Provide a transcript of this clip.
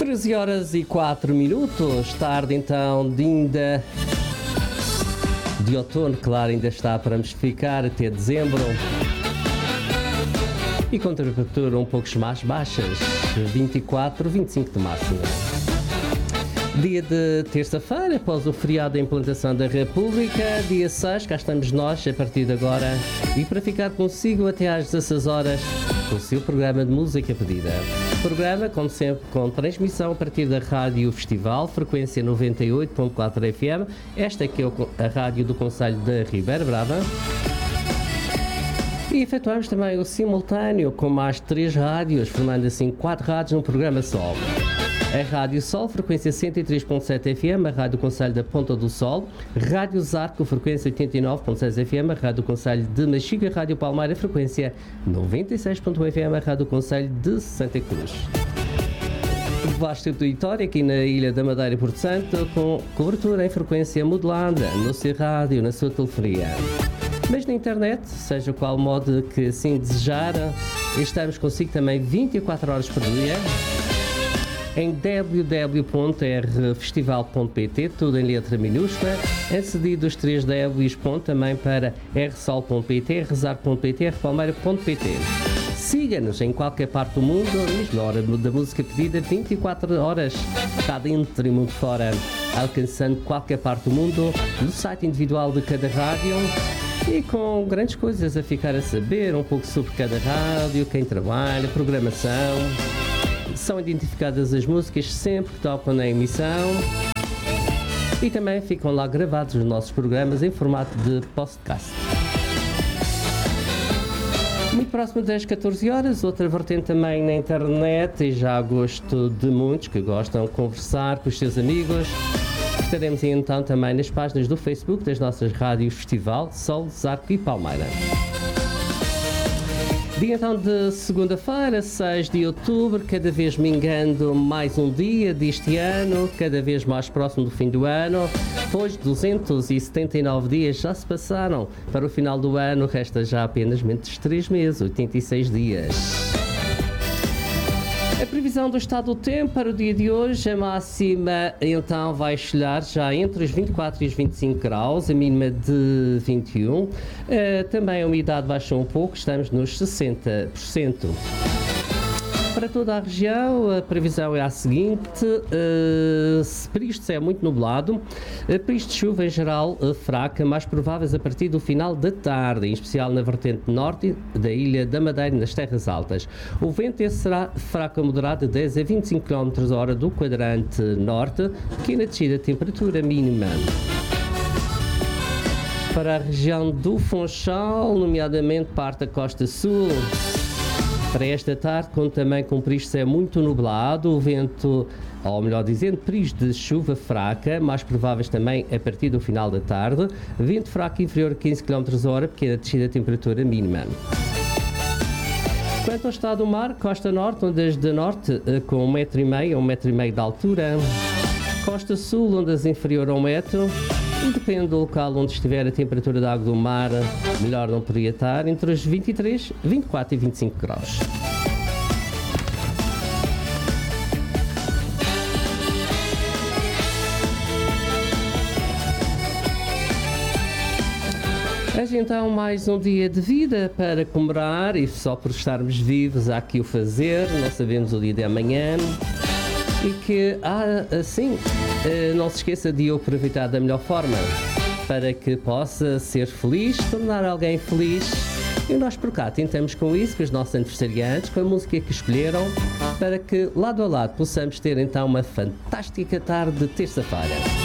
13 horas e 4 minutos, tarde então de outono, claro, ainda está para mistificar até dezembro. E com temperatura um pouco mais baixas, 24, 25 de máxima. Dia de terça-feira, após o feriado da implantação da República, dia 6, cá estamos nós a partir de agora e para ficar consigo até às 16 horas com o seu programa de música pedida. Programa, como sempre, com transmissão a partir da Rádio Festival, frequência 98.4 FM, esta que é a rádio do concelho da Ribeira Brava. E efetuamos também o simultâneo com mais 3 rádios, formando assim 4 rádios num programa só. A Rádio Sol, frequência 103.7 FM, a Rádio Concelho da Ponta do Sol, Rádio Zarco, frequência 89.6 FM, a Rádio Concelho de Machiga, Rádio Palmeira, frequência 96.1 FM, a Rádio Concelho de Santa Cruz. Vasto território aqui na Ilha da Madeira e Porto Santo, com cobertura em frequência modulada, no seu rádio, na sua telefonia. Mas na internet, seja qual modo que assim desejar, estamos consigo também 24 horas por dia em www.rfestival.pt, tudo em letra minúscula, acedido os 3 Ws, também para rsol.pt, rezar.pt, rpalmeira.pt. Siga-nos em qualquer parte do mundo, mesmo na hora da música pedida, 24 horas, cá dentro e muito fora, alcançando qualquer parte do mundo, no site individual de cada rádio e com grandes coisas a ficar a saber, um pouco sobre cada rádio, quem trabalha, programação. São identificadas as músicas sempre que tocam na emissão e também ficam lá gravados os nossos programas em formato de podcast. Muito próximo das 14 horas, outra vertente também na internet e já a gosto de muitos que gostam de conversar com os seus amigos. Estaremos então também nas páginas do Facebook das nossas rádios Festival, Sol, Zarco e Palmeira. Dia então de segunda-feira, 6 de outubro, cada vez mingando mais um dia deste ano, cada vez mais próximo do fim do ano, pois 279 dias já se passaram. Para o final do ano resta já apenas menos 3 meses, 86 dias. A previsão do estado do tempo para o dia de hoje, a máxima então vai oscilar já entre os 24 e os 25 graus, a mínima de 21. Também a umidade baixou um pouco, estamos nos 60%. Para toda a região, a previsão é a seguinte: períodos de céu muito nublado, períodos de chuva em geral fraca, mais prováveis a partir do final da tarde, em especial na vertente norte da Ilha da Madeira e nas terras altas. O vento será fraco a moderado de 10 a 25 km/h do quadrante norte, pequena descida de temperatura mínima. Para a região do Funchal, nomeadamente parte da costa sul, para esta tarde, também com períodos de céu muito nublado, o vento, ou melhor dizendo, períodos de chuva fraca, mais prováveis também a partir do final da tarde, vento fraco inferior a 15 km/h, pequena descida de temperatura mínima. Quanto ao estado do mar, costa norte, ondas de norte com 1,5 m a 1,5 m de altura, costa sul, ondas inferior a 1 metro, e depende do local onde estiver a temperatura da água do mar, melhor não poderia estar, entre os 23, 24 e 25 graus. Hoje então mais um dia de vida para comemorar e só por estarmos vivos há aqui o fazer, não sabemos o dia de amanhã e que assim não se esqueça de o aproveitar da melhor forma para que possa ser feliz, tornar alguém feliz e nós por cá tentamos com isso, com os nossos aniversariantes, com a música que escolheram para que lado a lado possamos ter então uma fantástica tarde de terça-feira.